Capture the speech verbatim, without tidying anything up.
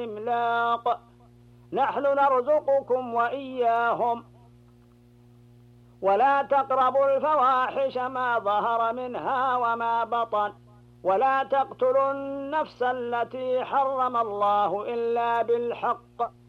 إملاق نحن نرزقكم وإياهم ولا تقربوا الفواحش ما ظهر منها وما بطن ولا تقتلوا النفس التي حرم الله إلا بالحق